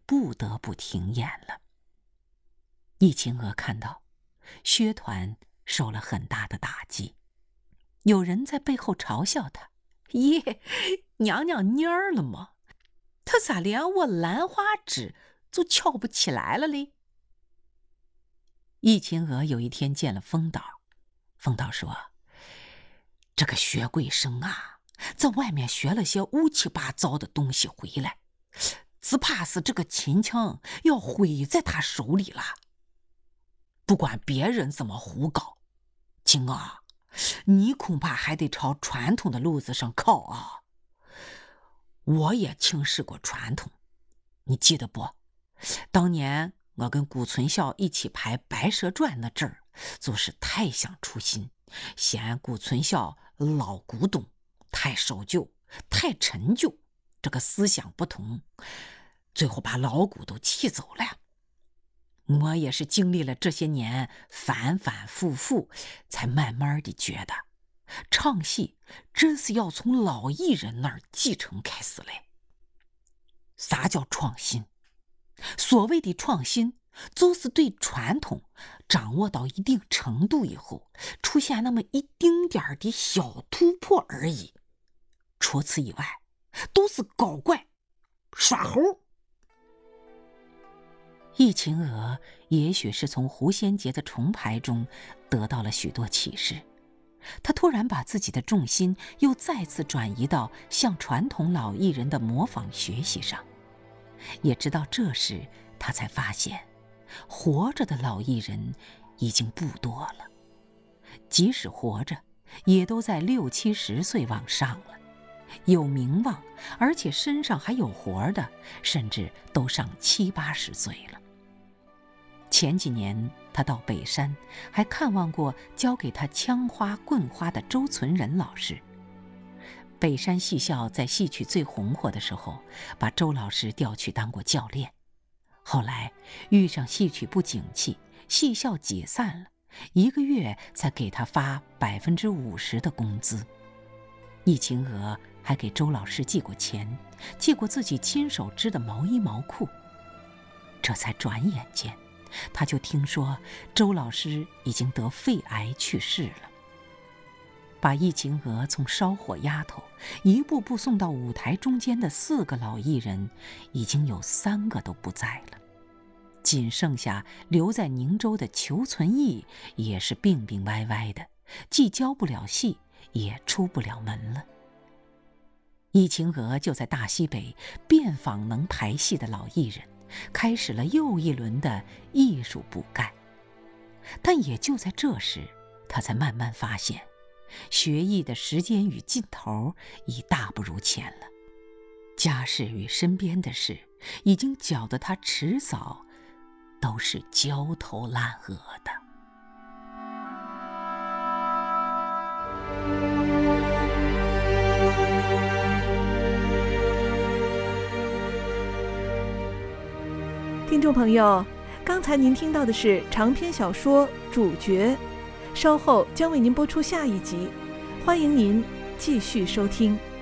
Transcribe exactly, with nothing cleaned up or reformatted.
不得不停演了。易秦娥看到薛团受了很大的打击，有人在背后嘲笑他：“耶，娘娘蔫儿了吗？他咋连我兰花指就翘不起来了嘞？”易秦娥有一天见了风导，风导说：“这个薛贵生啊，在外面学了些乌七八糟的东西回来，只怕是这个秦腔要毁在他手里了。不管别人怎么胡搞，秦啊，你恐怕还得朝传统的路子上靠啊。我也轻视过传统，你记得不？当年我跟顾存孝一起排《白蛇传》那阵儿，就是太想出新，嫌顾存孝老古董，太守旧，太陈旧，这个思想不同，最后把老古都气走了。我也是经历了这些年反反复复，才慢慢的觉得唱戏真是要从老艺人那儿继承开始嘞。啥叫创新？所谓的创新，就是对传统掌握到一定程度以后，出现那么一丁点的小突破而已。除此以外，都是搞怪、耍猴。易秦娥也许是从胡先杰的重排中得到了许多启示，他突然把自己的重心又再次转移到向传统老艺人的模仿学习上。也直到这时，他才发现活着的老艺人已经不多了，即使活着也都在六七十岁往上了，有名望而且身上还有活的，甚至都上七八十岁了。前几年他到北山还看望过教给他枪花棍花的周存仁老师。北山戏校在戏曲最红火的时候，把周老师调去当过教练。后来遇上戏曲不景气，戏校解散了，一个月才给他发百分之五十的工资。易秦娥还给周老师寄过钱，寄过自己亲手织的毛衣毛裤。这才转眼间，他就听说周老师已经得肺癌去世了。把易秦娥从烧火丫头一步步送到舞台中间的四个老艺人，已经有三个都不在了，仅剩下留在宁州的裘存义也是病病歪歪的，既教不了戏，也出不了门了。易秦娥就在大西北遍访能排戏的老艺人，开始了又一轮的艺术补钙。但也就在这时，他才慢慢发现学艺的时间与劲头已大不如前了，家事与身边的事已经搅得他迟早都是焦头烂额的。 听众朋友，刚才您听到的是长篇小说《主角》，稍后将为您播出下一集，欢迎您继续收听。